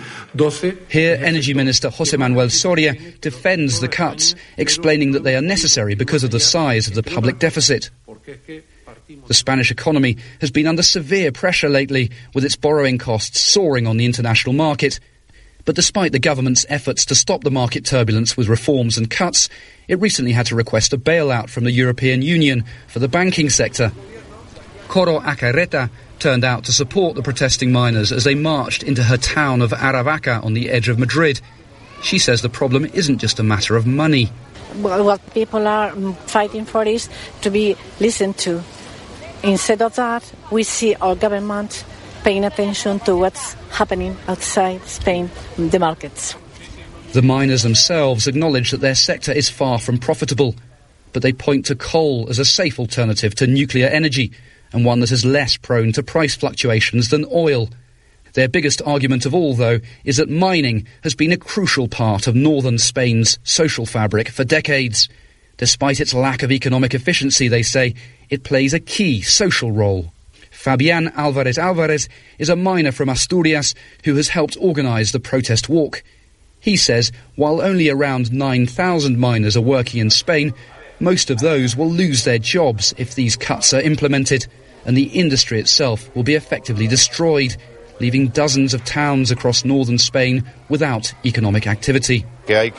Here, Energy Minister José Manuel Soria defends the cuts, explaining that they are necessary because of the size of the public deficit. The Spanish economy has been under severe pressure lately, with its borrowing costs soaring on the international market. But despite the government's efforts to stop the market turbulence with reforms and cuts, it recently had to request a bailout from the European Union for the banking sector. Coro Acarreta turned out to support the protesting miners as they marched into her town of Aravaca on the edge of Madrid. She says the problem isn't just a matter of money. What people are fighting for is to be listened to. Instead of that, we see our government paying attention to what's happening outside Spain, the markets. The miners themselves acknowledge that their sector is far from profitable, but they point to coal as a safe alternative to nuclear energy, and one that is less prone to price fluctuations than oil. Their biggest argument of all, though, is that mining has been a crucial part of northern Spain's social fabric for decades. Despite its lack of economic efficiency, they say, it plays a key social role. Fabián Álvarez is a miner from Asturias who has helped organise the protest walk. He says while only around 9,000 miners are working in Spain, most of those will lose their jobs if these cuts are implemented, and the industry itself will be effectively destroyed, leaving dozens of towns across northern Spain without economic activity. We have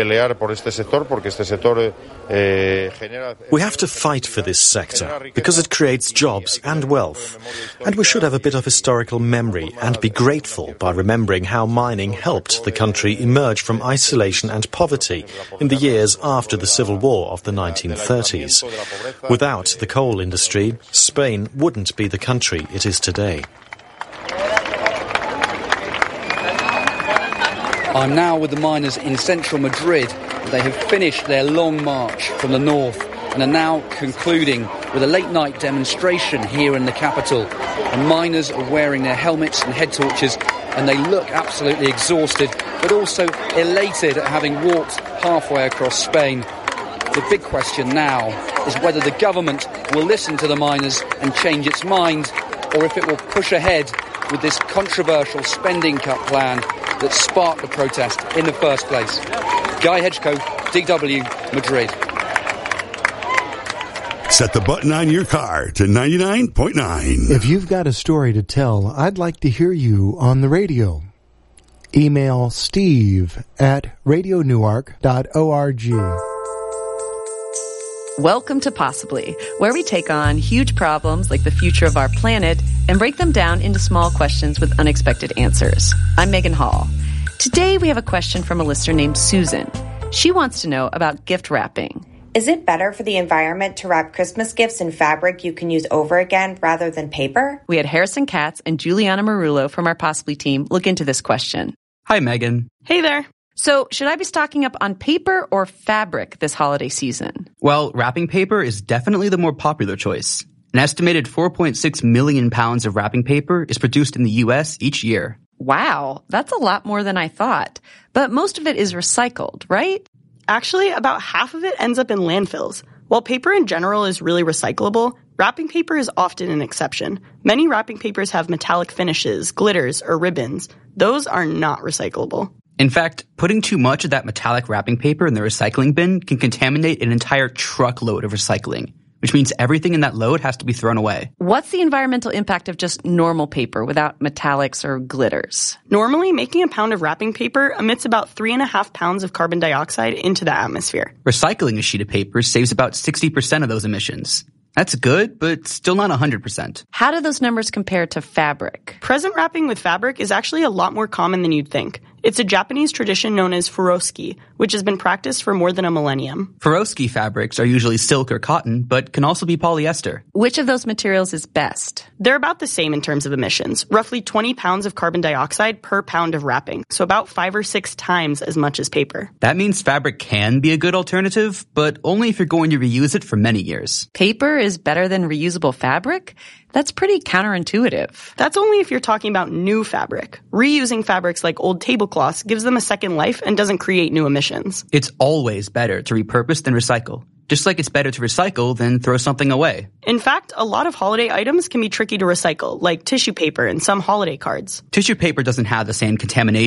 to fight for this sector because it creates jobs and wealth. And we should have a bit of historical memory and be grateful by remembering how mining helped the country emerge from isolation and poverty in the years after the civil war of the 1930s. Without the coal industry, Spain wouldn't be the country it is today. I'm now with the miners in central Madrid. They have finished their long march from the north and are now concluding with a late-night demonstration here in the capital. The miners are wearing their helmets and head torches, and they look absolutely exhausted, but also elated at having walked halfway across Spain. The big question now is whether the government will listen to the miners and change its mind, or if it will push ahead with this controversial spending cut plan that sparked the protest in the first place. Guy Hedgecove, DW, Madrid. Set the button on your car to 99.9. If you've got a story to tell, I'd like to hear you on the radio. Email steve@radionewark.org. Welcome to Possibly, where we take on huge problems like the future of our planet and break them down into small questions with unexpected answers. I'm Megan Hall. Today we have a question from a listener named Susan. She wants to know about gift wrapping. Is it better for the environment to wrap Christmas gifts in fabric you can use over again rather than paper? We had Harrison Katz and Juliana Marullo from our Possibly team look into this question. Hi, Megan. Hey there. So, should I be stocking up on paper or fabric this holiday season? Well, wrapping paper is definitely the more popular choice. An estimated 4.6 million pounds of wrapping paper is produced in the U.S. each year. Wow, that's a lot more than I thought. But most of it is recycled, right? Actually, about half of it ends up in landfills. While paper in general is really recyclable, wrapping paper is often an exception. Many wrapping papers have metallic finishes, glitters, or ribbons. Those are not recyclable. In fact, putting too much of that metallic wrapping paper in the recycling bin can contaminate an entire truckload of recycling, which means everything in that load has to be thrown away. What's the environmental impact of just normal paper without metallics or glitters? Normally, making a pound of wrapping paper emits about 3.5 pounds of carbon dioxide into the atmosphere. Recycling a sheet of paper saves about 60% of those emissions. That's good, but still not 100%. How do those numbers compare to fabric? Present wrapping with fabric is actually a lot more common than you'd think. It's a Japanese tradition known as furoshiki, which has been practiced for more than a millennium. Furoshiki fabrics are usually silk or cotton, but can also be polyester. Which of those materials is best? They're about the same in terms of emissions, roughly 20 pounds of carbon dioxide per pound of wrapping, so about 5 or 6 times as much as paper. That means fabric can be a good alternative, but only if you're going to reuse it for many years. Paper is better than reusable fabric? That's pretty counterintuitive. That's only if you're talking about new fabric. Reusing fabrics like old tablecloths gives them a second life and doesn't create new emissions. It's always better to repurpose than recycle. Just like it's better to recycle than throw something away. In fact, a lot of holiday items can be tricky to recycle, like tissue paper and some holiday cards. Tissue paper doesn't have the same contamination